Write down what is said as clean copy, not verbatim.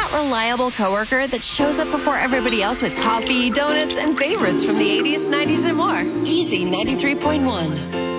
that reliable coworker that shows up before everybody else with coffee, donuts, and favorites from the 80s, 90s, and more. Easy 93.1.